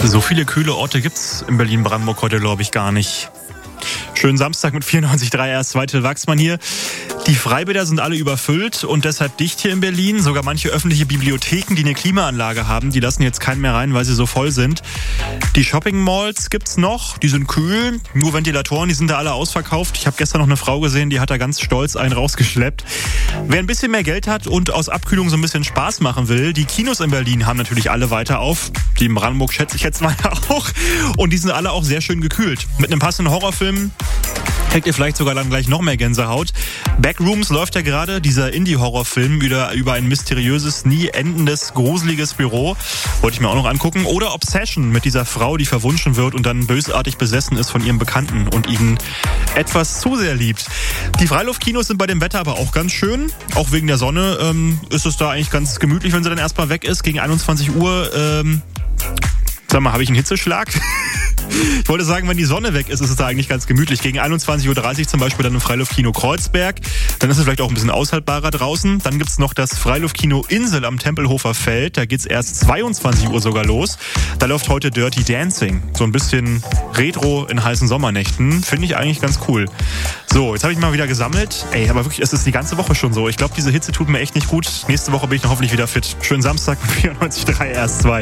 So viele kühle Orte gibt's in Berlin-Brandenburg heute, glaube ich, gar nicht. Schönen Samstag mit 94.3 erst Till Wachsmann hier. Die Freibäder sind alle überfüllt und deshalb dicht hier in Berlin. Sogar manche öffentliche Bibliotheken, die eine Klimaanlage haben, die lassen jetzt keinen mehr rein, weil sie so voll sind. Die Shopping-Malls gibt's noch, die sind kühl, nur Ventilatoren, die sind da alle ausverkauft. Ich habe gestern noch eine Frau gesehen, die hat da ganz stolz einen rausgeschleppt. Wer ein bisschen mehr Geld hat und aus Abkühlung so ein bisschen Spaß machen will, die Kinos in Berlin haben natürlich alle weiter auf. Die in Brandenburg schätze ich jetzt mal auch. Und die sind alle auch sehr schön gekühlt. Mit einem passenden Horrorfilm kriegt ihr vielleicht sogar dann gleich noch mehr Gänsehaut. Backrooms läuft ja gerade, dieser Indie-Horrorfilm über ein mysteriöses, nie endendes, gruseliges Büro. Wollte ich mir auch noch angucken. Oder Obsession mit dieser Frau, die verwunschen wird und dann bösartig besessen ist von ihrem Bekannten und ihn etwas zu sehr liebt. Die Freiluftkinos sind bei dem Wetter aber auch ganz schön. Auch wegen der Sonne ist es da eigentlich ganz gemütlich, wenn sie dann erstmal weg ist. Gegen 21 Uhr, sag mal, habe ich einen Hitzeschlag? Ich wollte sagen, wenn die Sonne weg ist, ist es da eigentlich ganz gemütlich. Gegen 21.30 Uhr zum Beispiel dann im Freiluftkino Kreuzberg. Dann ist es vielleicht auch ein bisschen aushaltbarer draußen. Dann gibt's noch das Freiluftkino Insel am Tempelhofer Feld. Da geht's erst 22 Uhr sogar los. Da läuft heute Dirty Dancing. So ein bisschen Retro in heißen Sommernächten. Finde ich eigentlich ganz cool. So, jetzt habe ich mal wieder gesammelt. Ey, aber wirklich, es ist die ganze Woche schon so. Ich glaube, diese Hitze tut mir echt nicht gut. Nächste Woche bin ich dann hoffentlich wieder fit. Schönen Samstag mit 94.3 erst 2.